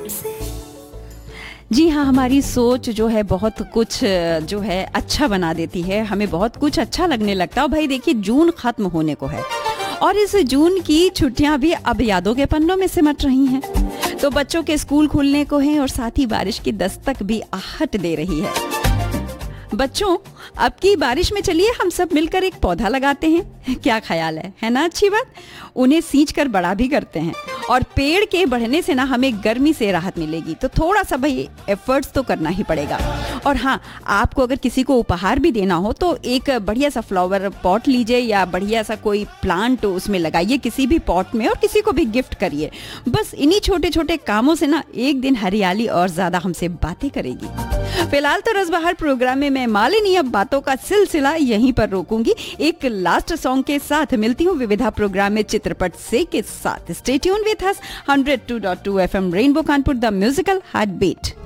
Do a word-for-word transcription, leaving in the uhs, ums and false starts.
जी हाँ, हमारी सोच जो है बहुत कुछ जो है अच्छा बना देती है, हमें बहुत कुछ अच्छा लगने लगता है। और भाई देखिए, जून खत्म होने को है और इस जून की छुट्टियां भी अब यादों के पन्नों में सिमट रही हैं। तो बच्चों के स्कूल खुलने को हैं और साथ ही बारिश की दस्तक भी आहट दे रही है। बच्चों, अब की बारिश में चलिए हम सब मिलकर एक पौधा लगाते हैं, क्या ख्याल है है ना अच्छी बात? उन्हें सींच कर बड़ा भी करते हैं और पेड़ के बढ़ने से ना हमें गर्मी से राहत मिलेगी। तो थोड़ा सा भाई एफर्ट्स तो करना ही पड़ेगा। और हाँ, आपको अगर किसी को उपहार भी देना हो तो एक बढ़िया सा फ्लावर पॉट लीजिए या बढ़िया सा कोई प्लांट उसमें लगाइए किसी भी पॉट में और किसी को भी गिफ्ट करिए। बस इन्हीं छोटे छोटे कामों से ना एक दिन हरियाली और ज्यादा हमसे बातें करेगी। फिलहाल तो रसबहार प्रोग्राम में मैं मालिनी अब बातों का सिलसिला यहीं पर रोकूंगी। एक लास्ट सॉन्ग के साथ मिलती हूँ विविधा प्रोग्राम में चित्रपट से के साथ। Stay tune with us one oh two point two FM rainbow Kanpur, the musical heart beat.